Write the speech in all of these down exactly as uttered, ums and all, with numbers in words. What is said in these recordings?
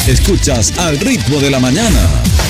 Escuchas Al Ritmo de la Mañana.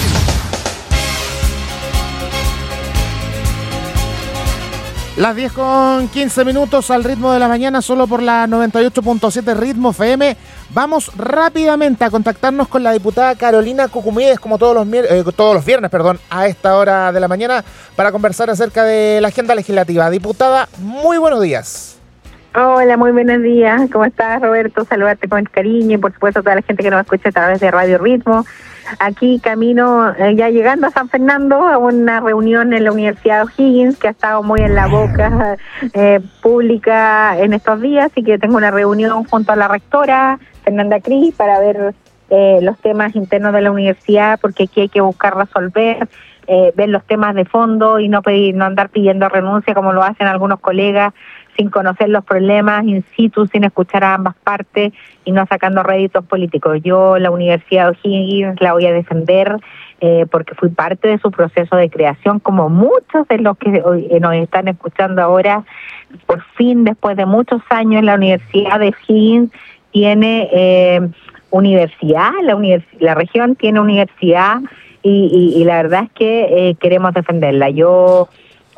Las diez con quince minutos al ritmo de la mañana, solo por la noventa y ocho punto siete Ritmo F M. Vamos rápidamente a contactarnos con la diputada Carolina Cucumides, como todos los, eh, todos los viernes, perdón, a esta hora de la mañana, para conversar acerca de la agenda legislativa. Diputada, muy buenos días. Hola, muy buenos días. ¿Cómo estás, Roberto? Saludarte con cariño y, por supuesto, a toda la gente que nos escucha a través de Radio Ritmo. Aquí camino, eh, ya llegando a San Fernando, a una reunión en la Universidad O'Higgins, que ha estado muy en la boca eh, pública en estos días, así que tengo una reunión junto a la rectora, Fernanda Cris, para ver eh, los temas internos de la universidad, porque aquí hay que buscar resolver, eh, ver los temas de fondo y no pedir, no andar pidiendo renuncia como lo hacen algunos colegas, sin conocer los problemas in situ, sin escuchar a ambas partes y no sacando réditos políticos. Yo la Universidad de O'Higgins la voy a defender eh, porque fui parte de su proceso de creación, como muchos de los que hoy nos están escuchando ahora. Por fin, después de muchos años, la Universidad de O'Higgins tiene eh, universidad, la, univers- la región tiene universidad y, y, y la verdad es que eh, queremos defenderla. Yo...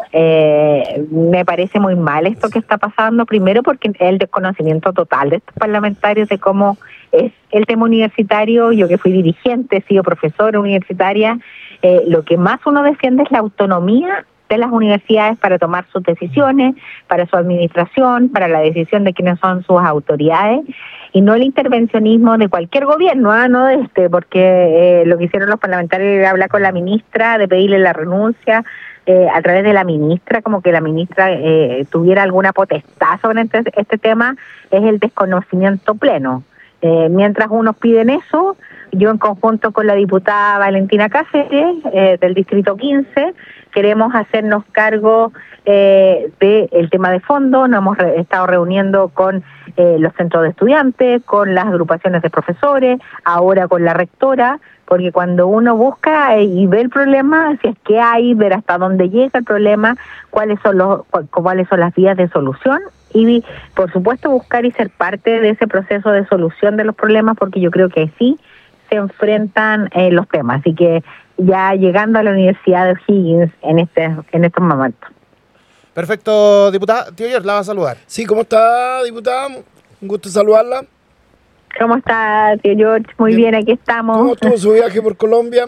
Eh, me parece muy mal esto que está pasando, primero porque es el desconocimiento total de estos parlamentarios de cómo es el tema universitario. Yo que fui dirigente, he sido profesora universitaria, eh, lo que más uno defiende es la autonomía de las universidades para tomar sus decisiones, para su administración, para la decisión de quiénes son sus autoridades, y no el intervencionismo de cualquier gobierno, ¿eh? no de este, porque eh, lo que hicieron los parlamentarios era hablar con la ministra, de pedirle la renuncia, Eh, a través de la ministra, como que la ministra eh, tuviera alguna potestad sobre este, este tema, es el desconocimiento pleno. Eh, mientras unos piden eso, yo en conjunto con la diputada Valentina Cáceres, eh, del Distrito quince, queremos hacernos cargo eh, del tema de fondo. Nos hemos re- estado reuniendo con eh, los centros de estudiantes, con las agrupaciones de profesores, ahora con la rectora, porque cuando uno busca y ve el problema, si es que hay, ver hasta dónde llega el problema, cuáles son los cuáles son las vías de solución y, por supuesto, buscar y ser parte de ese proceso de solución de los problemas, porque yo creo que sí se enfrentan eh, los temas. Así que ya llegando a la Universidad de O'Higgins en este en estos momentos. Perfecto, diputada. Tío George, la va a saludar. Sí, ¿cómo está, diputada? Un gusto saludarla. ¿Cómo está, tío George? Muy bien, bien aquí estamos. ¿Cómo estuvo su viaje por Colombia?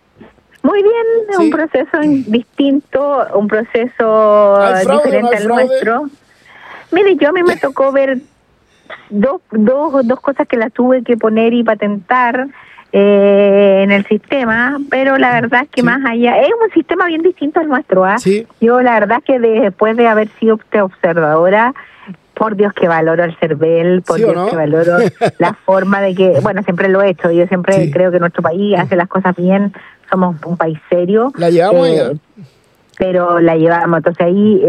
Muy bien, sí. Un proceso distinto, un proceso fraude, diferente no al fraude? nuestro. Mire, yo a mí me tocó ver dos, dos, dos cosas que las tuve que poner y patentar eh, en el sistema, pero la verdad es que sí. Más allá, es un sistema bien distinto al nuestro. ¿eh? Sí. Yo la verdad es que después de haber sido observadora, por Dios que valoro el CERVEL, por ¿Sí Dios no? que valoro la forma de que, bueno, siempre lo he hecho, yo siempre sí. creo que nuestro país hace las cosas bien, somos un país serio. La llevamos eh, ya. Pero la llevamos, entonces ahí